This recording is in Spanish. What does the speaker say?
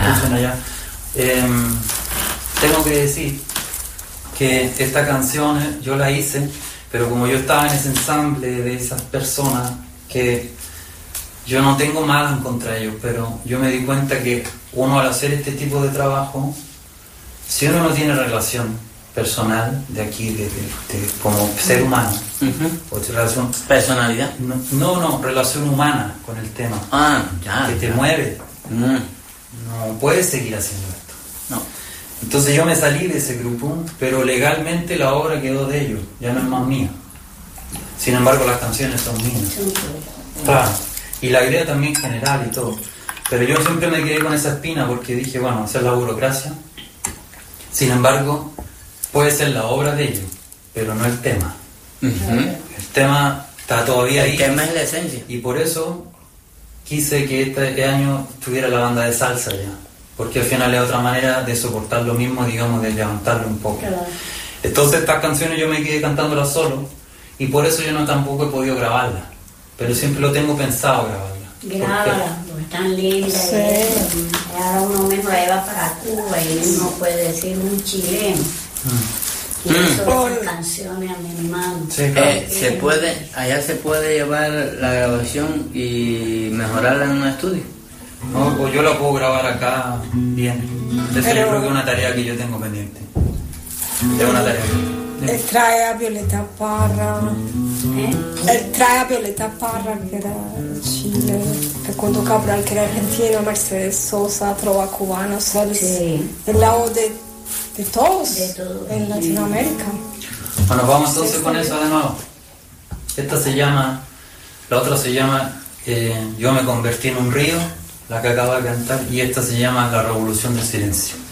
escuchen allá. Tengo que decir que esta canción yo la hice, pero como yo estaba en ese ensamble de esas personas, que yo no tengo mal en contra de ellos, pero yo me di cuenta que uno al hacer este tipo de trabajo, si uno no tiene relación personal de aquí, de como ser humano, o relación, personalidad, no, relación humana con el tema, que te mueve, no puedes seguir haciendo esto. No. Entonces yo me salí de ese grupo, pero legalmente la obra quedó de ellos, ya no es más mía. Sin embargo, las canciones son mías. Claro. Y la idea también general y todo. Pero yo siempre me quedé con esa espina porque dije, bueno, esa es la burocracia. Sin embargo, puede ser la obra de ellos, pero no el tema. El tema está todavía ahí. El tema es la esencia. Y por eso quise que este año tuviera la banda de salsa ya. Porque al final es otra manera de soportar lo mismo, digamos, de levantarlo un poco. Claro. Entonces estas canciones yo me quedé cantándolas solo y por eso yo no tampoco he podido grabarlas. Pero siempre lo tengo pensado grabarlas. Grábala, porque están lindas. Sí. Ahora uno mismo la lleva para Cuba y uno puede decir un chileno. Y eso esas canciones a mi hermano. Sí, claro. Allá se puede llevar la grabación y mejorarla en un estudio. No, pues yo la puedo grabar acá bien. Eso yo creo que es una tarea que yo tengo pendiente. Es una tarea. Trae a Violeta Parra. Trae a Violeta Parra, che era Chile, Facundo Cabral, che era argentino, Mercedes Sosa, Trova Cubano, ¿sabes? Sí. El lado de todos en Latinoamérica. Bueno, vamos entonces con eso de nuevo. Esta se llama, la otra se llama Yo me convertí en un río, la que acabo de cantar, y esta se llama La Revolución del Silencio.